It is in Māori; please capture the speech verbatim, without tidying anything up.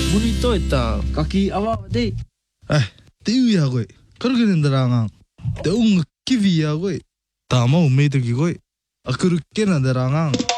Bonito ita kaki awak deh. Eh, tiu ya gue. Karo gini derangang. Teung kivi ya gue. Tama umay to ki gue. Akur kena derangang.